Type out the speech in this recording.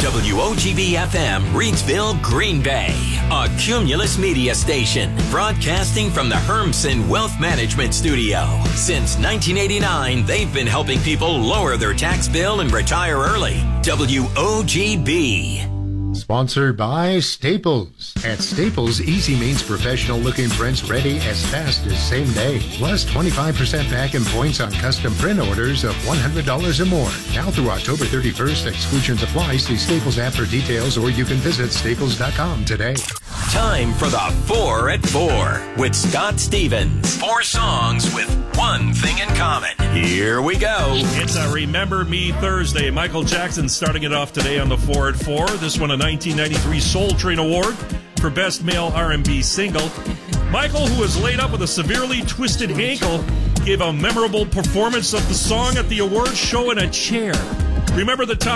WOGB-FM, Reidsville, Green Bay. A Cumulus Media station, broadcasting from the Hermsen Wealth Management Studio. Since 1989, they've been helping people lower their tax bill and retire early. WOGB. Sponsored by Staples. At Staples, easy means professional-looking prints ready as fast as same day. Plus 25% back in points on custom print orders of $100 or more. Now through October 31st, exclusions apply. See Staples app for details, or you can visit staples.com today. Time for the 4 at 4 with Scott Stevens. 4 songs with one thing in common. Here we go. It's a Remember Me Thursday. Michael Jackson starting it off today on the 4 at 4. This one a 1993 Soul Train Award for Best Male R&B Single. Michael, who was laid up with a severely twisted ankle, gave a memorable performance of the song at the awards show in a chair. Remember the time